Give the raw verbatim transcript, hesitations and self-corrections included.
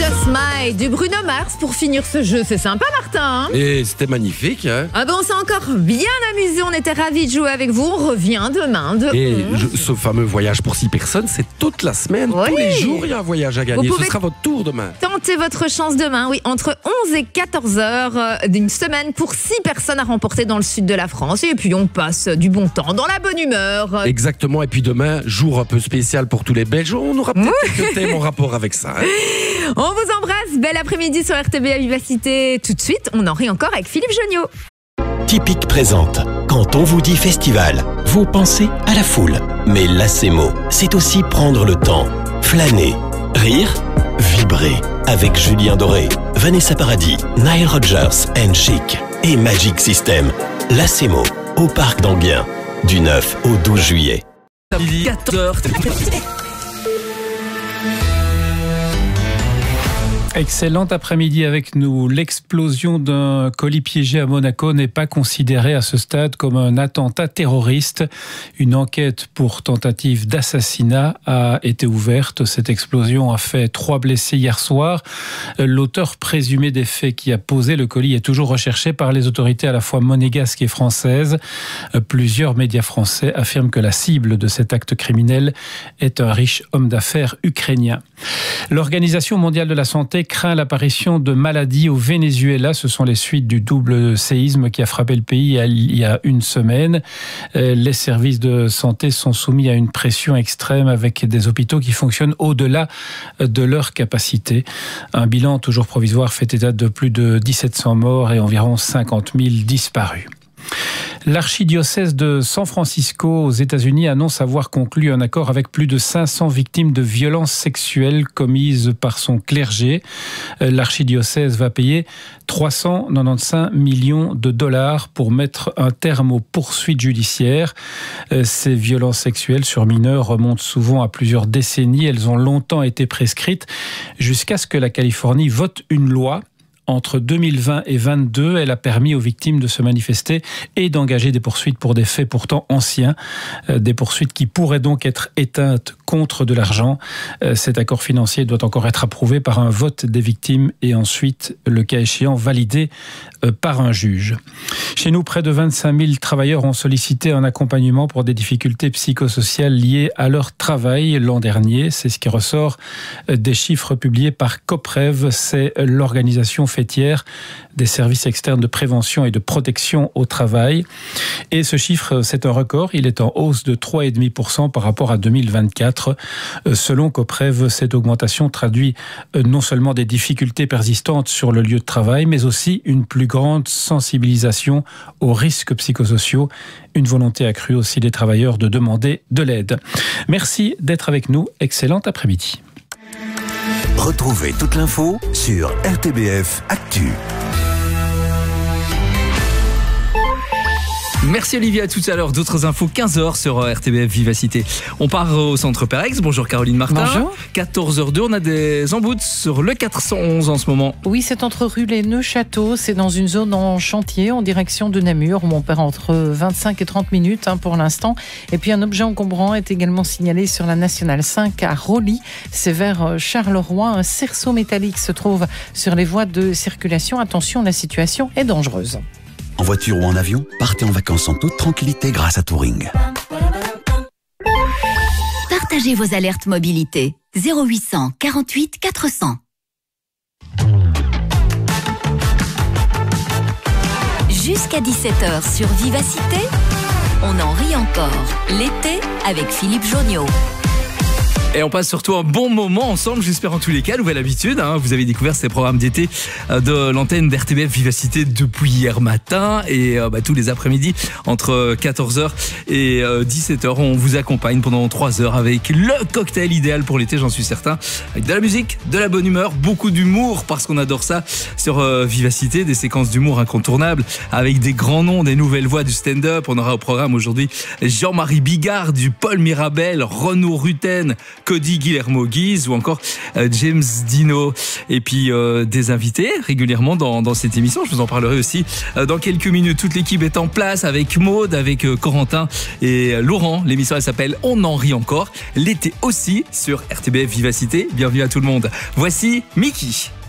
Just Smile du Bruno Mars pour finir ce jeu. C'est sympa, Martin, hein? Et c'était magnifique, hein? Ah ben, on s'est encore bien amusé. On était ravis de jouer avec vous. On revient demain. De Et onze. je, ce fameux voyage pour six personnes, c'est toute la semaine. Oui. Tous les jours, il y a un voyage à gagner. Vous Ce pouvez sera votre tour demain. Tentez votre chance demain, oui, entre onze et quatorze heures euh, d'une semaine pour six personnes à remporter dans le sud de la France. Et puis on passe du bon temps, dans la bonne humeur. Exactement. Et puis demain, jour un peu spécial pour tous les Belges. On aura peut-être oui. quelques thèmes en rapport avec ça. Hein. On vous embrasse. Bel après-midi sur R T B à Vivacité. Tout de suite, on en rit encore avec Philippe Jonniot. Typique présente. Quand on vous dit festival, vous pensez à la foule. Mais l'Acemo, c'est aussi prendre le temps, flâner, rire, vibrer. Avec Julien Doré, Vanessa Paradis, Nile Rodgers and Chic et Magic System. L'Acemo, au Parc d'Anguien, du neuf au douze juillet. quatorze heures. Excellent après-midi avec nous. L'explosion d'un colis piégé à Monaco n'est pas considérée à ce stade comme un attentat terroriste. Une enquête pour tentative d'assassinat a été ouverte. Cette explosion a fait trois blessés hier soir. L'auteur présumé des faits qui a posé le colis est toujours recherché par les autorités à la fois monégasques et françaises. Plusieurs médias français affirment que la cible de cet acte criminel est un riche homme d'affaires ukrainien. L'Organisation mondiale de la santé craint l'apparition de maladies au Venezuela. Ce sont les suites du double séisme qui a frappé le pays il y a une semaine. Les services de santé sont soumis à une pression extrême avec des hôpitaux qui fonctionnent au-delà de leur capacité. Un bilan toujours provisoire fait état de plus de dix-sept cents morts et environ cinquante mille disparus. L'archidiocèse de San Francisco aux États-Unis annonce avoir conclu un accord avec plus de cinq cents victimes de violences sexuelles commises par son clergé. L'archidiocèse va payer trois cent quatre-vingt-quinze millions de dollars pour mettre un terme aux poursuites judiciaires. Ces violences sexuelles sur mineurs remontent souvent à plusieurs décennies. Elles ont longtemps été prescrites jusqu'à ce que la Californie vote une loi. Entre deux mille vingt et deux mille vingt-deux, elle a permis aux victimes de se manifester et d'engager des poursuites pour des faits pourtant anciens. Des poursuites qui pourraient donc être éteintes contre de l'argent. Cet accord financier doit encore être approuvé par un vote des victimes et ensuite, le cas échéant, validé par un juge. Chez nous, près de vingt-cinq mille travailleurs ont sollicité un accompagnement pour des difficultés psychosociales liées à leur travail l'an dernier. C'est ce qui ressort des chiffres publiés par COPREV. C'est l'organisation fêtière des services externes de prévention et de protection au travail. Et ce chiffre, c'est un record. Il est en hausse de trois virgule cinq pour cent par rapport à deux mille vingt-quatre. Selon COPREV, cette augmentation traduit non seulement des difficultés persistantes sur le lieu de travail, mais aussi une plus grande sensibilisation aux risques psychosociaux. Une volonté accrue aussi des travailleurs de demander de l'aide. Merci d'être avec nous. Excellent après-midi. Retrouvez toute l'info sur R T B F Actu. Merci Olivier, à tout à l'heure. D'autres infos, quinze heures sur R T B F Vivacité. On part au centre Perex. Bonjour Caroline Martin. Bonjour. quatorze heures deux, on a des emboutes sur le quatre cent onze en ce moment. Oui, c'est entre Rul et Neufchâteau. C'est dans une zone en chantier en direction de Namur où on perd entre vingt-cinq et trente minutes hein, pour l'instant. Et puis un objet encombrant est également signalé sur la Nationale cinq à Roli. C'est vers Charleroi. Un cerceau métallique se trouve sur les voies de circulation. Attention, la situation est dangereuse. En voiture ou en avion, partez en vacances en toute tranquillité grâce à Touring. Partagez vos alertes mobilité. zéro huit cent quarante-huit quatre cents. Jusqu'à dix-sept heures sur Vivacité, on en rit encore. L'été avec Philippe Jonniot. Et on passe surtout un bon moment ensemble, j'espère en tous les cas, nouvelle habitude. Hein, vous avez découvert ces programmes d'été de l'antenne d'R T B F Vivacité depuis hier matin. Et euh, bah, tous les après-midi, entre quatorze heures et euh, dix-sept heures, on vous accompagne pendant trois heures avec le cocktail idéal pour l'été, j'en suis certain. Avec de la musique, de la bonne humeur, beaucoup d'humour, parce qu'on adore ça sur euh, Vivacité. Des séquences d'humour incontournables, avec des grands noms, des nouvelles voix du stand-up. On aura au programme aujourd'hui Jean-Marie Bigard, du Paul Mirabel, Renaud Rutten, Cody Guillermo Guise ou encore euh, James Dino. Et puis euh, des invités régulièrement dans, dans cette émission. Je vous en parlerai aussi euh, dans quelques minutes. Toute l'équipe est en place avec Maude, avec euh, Corentin et euh, Laurent. L'émission elle s'appelle On en rit encore. L'été aussi sur R T B F Vivacité. Bienvenue à tout le monde. Voici Mickey.